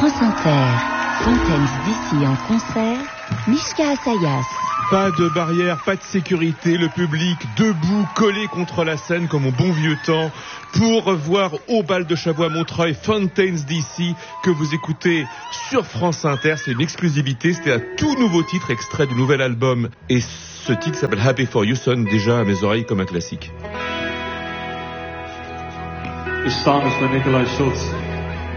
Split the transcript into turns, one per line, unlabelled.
France Inter, Fontaines d'ici en concert, Mishka Assayas.
Pas de barrière, pas de sécurité, le public debout, collé contre la scène comme au bon vieux temps pour voir au bal de Chabot à Montreuil Fontaines d'ici que vous écoutez sur France Inter. C'est une exclusivité, c'était un tout nouveau titre extrait du nouvel album et ce titre s'appelle Happy for You, sonne déjà à mes oreilles comme un classique.
This song is by Nikolai Schultz.